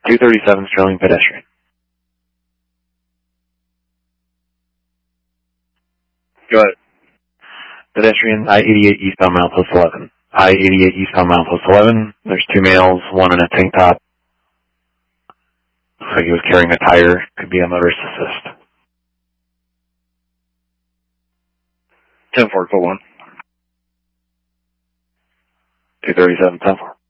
237 Sterling pedestrian. Go ahead. Pedestrian, I-88 eastbound milepost 11. I-88 eastbound milepost 11. There's two males, one in a tank top. Looks like he was carrying a tire. Could be a motorist assist. 10-4, code 1. 237, 10-4.